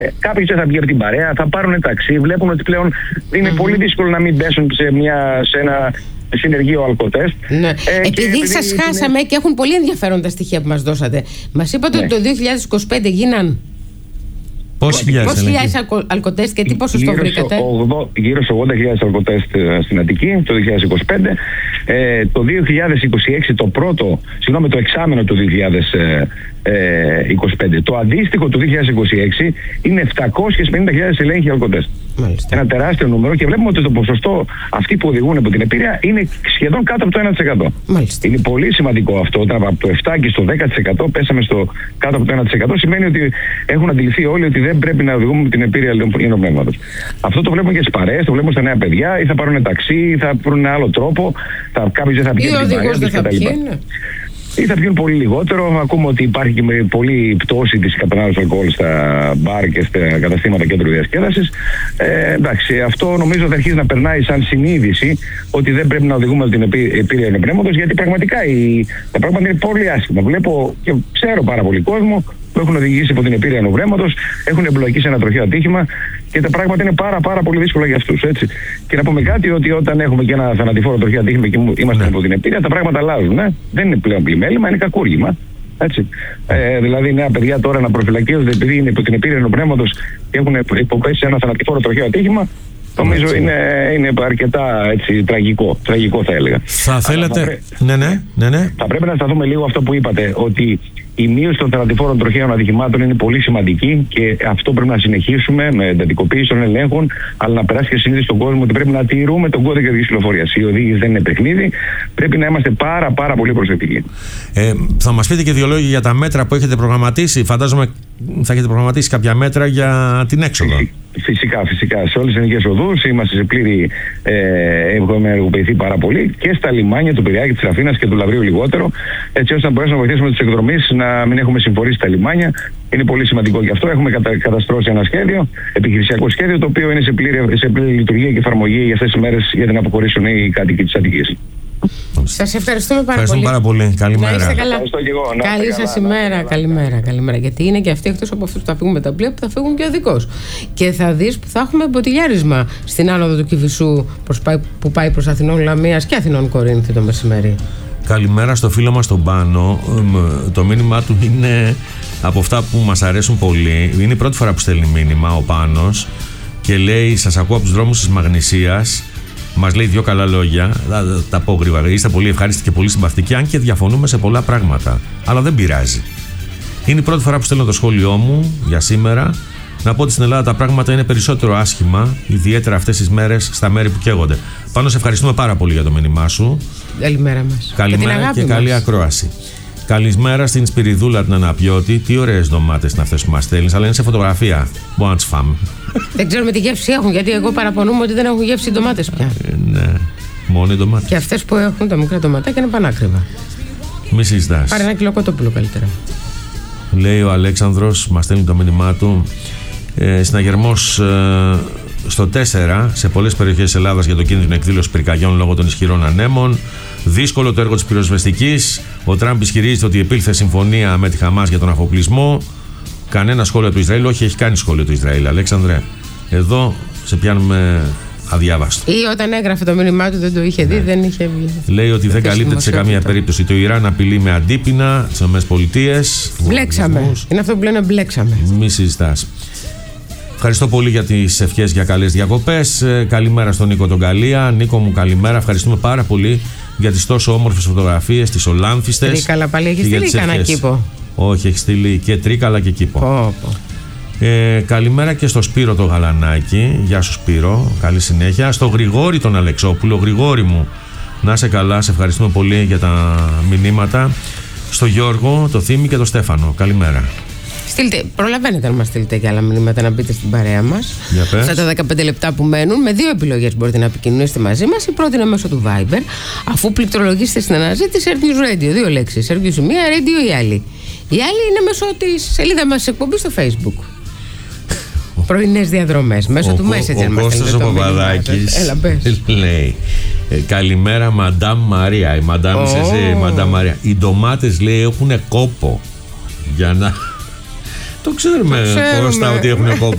Κάποιοι δεν θα βγει από την παρέα, θα πάρουν ταξί, βλέπουν ότι πλέον είναι πολύ δύσκολο να μην πέσουν σε ένα συνεργείο αλκοτέστ. Ναι. Επειδή σας χάσαμε και έχουν πολύ ενδιαφέροντα στοιχεία που μας δώσατε, μας είπατε ότι το 2025 γίναν πόσοι χιλιάδες αλκοτέστ και τι ποσοστό βρήκατε? Γύρω σε 80.000 αλκοτέστ στην Αττική το 2025. Το 2026 το εξάμηνο του 2025. Το αντίστοιχο του 2026 είναι 750.000 ελέγχοι αλκοτέστ. Ένα τεράστιο νούμερο, και βλέπουμε ότι το ποσοστό αυτοί που οδηγούν από την επίρρεια είναι σχεδόν κάτω από το 1%. Μάλιστα. Είναι πολύ σημαντικό αυτό. Όταν από το 7% και στο 10% πέσαμε στο κάτω από το 1%, σημαίνει ότι έχουν αντιληφθεί όλοι ότι δεν πρέπει να οδηγούμε με την επίρρεια υνοπνεύματος. Αυτό το βλέπουμε και στις παρέες, το βλέπουμε στα νέα παιδιά, ή θα πάρουν ταξί, ή θα βρουν άλλο τρόπο, κάποιος δεν θα πιει την παρέα ή θα πιούν πολύ λιγότερο. Ακούμε ότι υπάρχει και με πολύ πτώση της κατανάλωσης αλκοόλ στα μπαρ και στα καταστήματα κέντρου διασκέδασης. Εντάξει, αυτό νομίζω θα αρχίσει να περνάει σαν συνείδηση ότι δεν πρέπει να οδηγούμε την επίρρεια υνοπνεύματος, γιατί πραγματικά τα πράγματα είναι πολύ άσχημα. Βλέπω και ξέρω πάρα πολύ κόσμο που έχουν οδηγήσει από την επίρρεια υνοπνεύματος, έχουν εμπλοκεί σε ένα τροχαίο ατύχημα και τα πράγματα είναι πάρα πολύ δύσκολα για αυτούς. Έτσι. Και να πούμε κάτι, ότι όταν έχουμε και ένα θανατηφόρο τροχαίο ατύχημα και είμαστε από την επίρρεια, τα πράγματα αλλάζουν. Δεν είναι πλέον πλημέλημα, είναι κακούργημα. Έτσι. Δηλαδή, νέα παιδιά τώρα να προφυλακίζονται επειδή είναι από την επίρρεια υνοπνεύματος και έχουν υποπέσει σε ένα θανατηφόρο τροχαίο ατύχημα, νομίζω είναι αρκετά έτσι, τραγικό θα έλεγα. Θα θέλετε. Θα πρέπει να σταθούμε λίγο αυτό που είπατε, ότι η μείωση των θανατηφόρων τροχαίων ατυχημάτων είναι πολύ σημαντική και αυτό πρέπει να συνεχίσουμε με εντατικοποίηση των ελέγχων, αλλά να περάσει και συνείδηση στον κόσμο ότι πρέπει να τηρούμε τον κώδικα οδικής κυκλοφορίας. Η οδήγηση δεν είναι παιχνίδι, πρέπει να είμαστε πάρα πολύ προσεκτικοί. Θα μας πείτε και δύο λόγια για τα μέτρα που έχετε προγραμματίσει. Φαντάζομαι θα έχετε προγραμματίσει κάποια μέτρα για την έξοδο. Φυσικά. Σε όλες τις εθνικές οδούς είμαστε σε πλήρη. Έχουμε ενεργοποιηθεί πάρα πολύ και στα λιμάνια του Πειραιά και της Αθήνας και του Λαβρίου λιγότερο, έτσι ώστε να μπορέσουμε να βοηθήσουμε τους εκδρομείς να μην έχουμε συμφορήσει στα λιμάνια. Είναι πολύ σημαντικό και αυτό. Έχουμε καταστρώσει ένα σχέδιο, επιχειρησιακό σχέδιο, το οποίο είναι σε πλήρη λειτουργία και εφαρμογή για αυτές τις μέρες για να αποχωρήσουν οι κάτοικοι της Αττικής. Σας ευχαριστούμε πάρα πολύ. Καλημέρα. Να είστε καλά. Ευχαριστώ και εγώ. Καλή σας ημέρα. Καλημέρα. Γιατί είναι και αυτοί, εκτός από αυτούς που θα φύγουν με τα πλοία, που θα φύγουν και οδικός. Και θα δεις που θα έχουμε μποτιλιάρισμα στην άνοδο του Κηφισού που πάει προς Αθηνών Λαμίας και Αθηνών Κορίνθη το μεσημέρι. Καλημέρα στο φίλο μας τον Πάνο. Το μήνυμά του είναι από αυτά που μας αρέσουν πολύ. Είναι η πρώτη φορά που στέλνει μήνυμα ο Πάνος και λέει: σας ακούω από τους δρόμους της Μαγνησίας. Μας λέει δύο καλά λόγια, τα πω γρήγορα. Είστε πολύ ευχάριστοι και πολύ συμπαθητικοί, αν και διαφωνούμε σε πολλά πράγματα. Αλλά δεν πειράζει. Είναι η πρώτη φορά που στέλνω το σχόλιο μου για σήμερα. Να πω ότι στην Ελλάδα τα πράγματα είναι περισσότερο άσχημα, ιδιαίτερα αυτές τις μέρες στα μέρη που καίγονται. Πάνω σε ευχαριστούμε πάρα πολύ για το μήνυμά σου. Καλημέρα μας. Καλημέρα και καλή ακρόαση. Καλησπέρα στην Σπυριδούλα την Αναπιώτη. Τι ωραίες ντομάτες είναι αυτές που μας στέλνεις, αλλά είναι σε φωτογραφία. Μπορούμε να τις φάμε. Δεν ξέρουμε τι γεύση έχουν, γιατί εγώ παραπονούμαι ότι δεν έχουν γεύση οι ντομάτες πια. Ναι, μόνο οι ντομάτες. Και αυτές που έχουν τα μικρά ντοματάκια είναι πανάκριβα. Μη συζητάς. Πάρε ένα κιλό κοτόπουλο καλύτερα. Λέει ο Αλέξανδρος, μας στέλνει το μήνυμά του. Συναγερμός στο 4 σε πολλές περιοχές της Ελλάδας για το κίνδυνο εκδήλωση πυρκαγιών λόγω των ισχυρών ανέμων. Δύσκολο το έργο της πυροσβεστικής. Ο Τραμπ ισχυρίζεται ότι επήλθε συμφωνία με τη Χαμάς για τον αφοπλισμό. Κανένα σχόλιο του Ισραήλ. Όχι, έχει κάνει σχόλιο του Ισραήλ. Αλέξανδρε, εδώ σε πιάνουμε αδιάβαστο. Ή όταν έγραφε το μήνυμά του δεν το είχε δει, δεν είχε βγει. Λέει ότι δεν καλύπτεται σε καμία περίπτωση. Το Ιράν απειλεί με αντίπεινα τις ΗΠΑ. Μπλέξαμε. Είναι αυτό που λένε μπλέξαμε. Μη συζητάς. Ευχαριστώ πολύ για τις ευχές για καλές διακοπές. Καλημέρα στον Νίκο τον Καλία. Νίκο μου, καλημέρα. Ευχαριστούμε πάρα πολύ για τις τόσο όμορφες φωτογραφίες, τις ολάνθιστες. Τρίκαλα πάλι, έχει στείλει κανένα κήπο? Όχι, έχει στείλει και τρίκαλα και κήπο. Καλημέρα και στο Σπύρο το Γαλανάκι. Γεια σου Σπύρο, καλή συνέχεια. Στο Γρηγόρη τον Αλεξόπουλο. Γρηγόρη μου, να είσαι καλά, σε ευχαριστούμε πολύ για τα μηνύματα. Στο Γιώργο, το Θήμη και το Στέφανο, καλημέρα. Προλαβαίνετε να μας στείλετε και άλλα μηνύματα, να μπείτε στην παρέα μας. Στα τα 15 λεπτά που μένουν, με δύο επιλογές μπορείτε να επικοινωνήσετε μαζί μας. Η πρώτη είναι μέσω του Viber, αφού πληκτρολογήσετε στην αναζήτηση Earth News Radio. Δύο λέξεις. Earth News η μία, Radio η άλλη. Η άλλη είναι μέσω της σελίδα μας εκπομπή στο Facebook. Πρωινές διαδρομές, μέσω του Messenger μας. Ο Κώστας ο Παπαδάκης λέει: καλημέρα, Μαντάμ Μαρία. Η Μαντάμ Μαρία. Οι ντομάτες, λέει, έχουν κόπο. Για να. Το ξέρουμε Κώστα ότι έχουν κόπο.